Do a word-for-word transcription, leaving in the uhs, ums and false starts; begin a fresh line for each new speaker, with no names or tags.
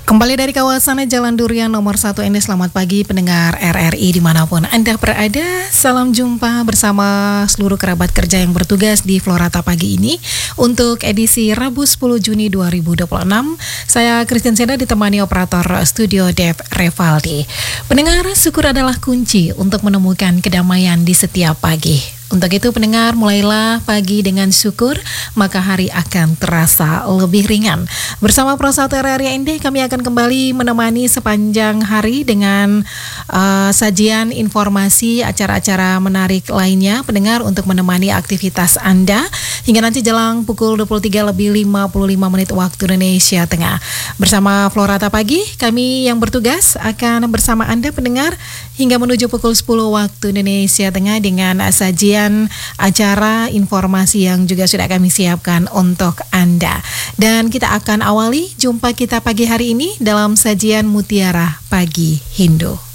Kembali dari kawasan Jalan Durian nomor satu ini, selamat pagi pendengar R R I dimanapun Anda berada. Salam jumpa bersama seluruh kerabat kerja yang bertugas di Florata pagi ini untuk edisi Rabu sepuluh Juni dua ribu dua puluh enam. Saya Christian Seda ditemani operator studio Dev Revaldi. Pendengar, syukur adalah kunci untuk menemukan kedamaian di setiap pagi. Untuk itu pendengar, mulailah pagi dengan syukur, maka hari akan terasa lebih ringan. Bersama Pro satu R R I N D, kami akan kembali menemani sepanjang hari dengan uh, sajian informasi, acara-acara menarik lainnya, pendengar, untuk menemani aktivitas Anda hingga nanti jelang pukul dua puluh tiga lebih lima puluh lima menit waktu Indonesia Tengah. Bersama Florata Pagi, kami yang bertugas akan bersama Anda pendengar hingga menuju pukul sepuluh waktu Indonesia Tengah dengan sajian acara informasi yang juga sudah kami siapkan untuk Anda. Dan kita akan awali jumpa kita pagi hari ini dalam sajian Mutiara Pagi Hindu.